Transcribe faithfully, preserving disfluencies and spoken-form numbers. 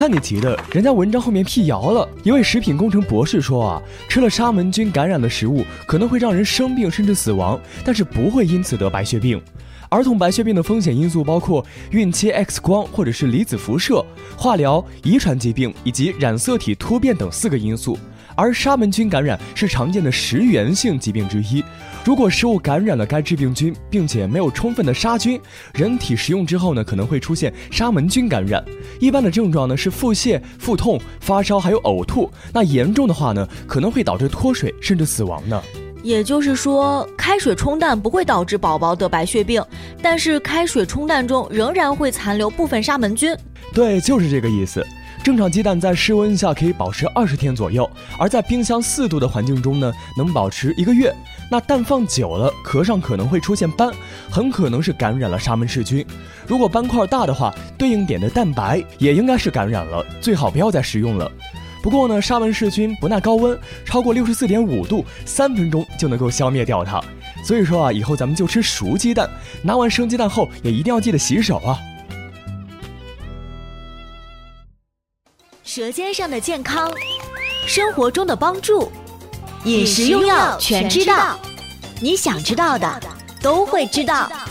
看你急的，人家文章后面辟谣了。一位食品工程博士说啊，吃了沙门菌感染的食物可能会让人生病甚至死亡，但是不会因此得白血病。儿童白血病的风险因素包括孕期 X 光或者是离子辐射、化疗、遗传疾病以及染色体突变等四个因素。而沙门菌感染是常见的食源性疾病之一。如果食物感染了该致病菌，并且没有充分的杀菌，人体食用之后呢，可能会出现沙门菌感染。一般的症状呢是腹泻、腹痛、发烧，还有呕吐。那严重的话呢，可能会导致脱水甚至死亡呢。 也就是说，开水冲蛋不会导致宝宝得白血病，但是开水冲蛋中仍然会残留部分沙门菌。 对，就是这个意思。正常鸡蛋在室温下可以保持二十天左右，而在冰箱四度的环境中呢，能保持一个月。那蛋放久了，壳上可能会出现斑，很可能是感染了沙门氏菌。如果斑块大的话，对应点的蛋白也应该是感染了，最好不要再食用了。不过呢，沙门氏菌不耐高温，超过六十四点五度，三分钟就能够消灭掉它。所以说啊，以后咱们就吃熟鸡蛋，拿完生鸡蛋后也一定要记得洗手啊。 舌尖上的健康，生活中的帮助，饮食用药全知道，你想知道的都会知道。